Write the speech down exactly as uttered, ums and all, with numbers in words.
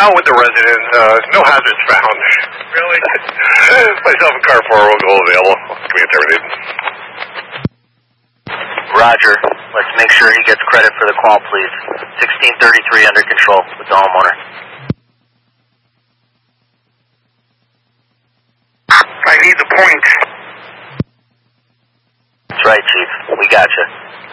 Out with the resident. Uh, no hazards found. Really? Myself and car four will go available. Command terminated. Roger. Let's make sure he gets credit for the call, please. sixteen thirty-three under control with the homeowner. I need the point. That's right, Chief. We gotcha.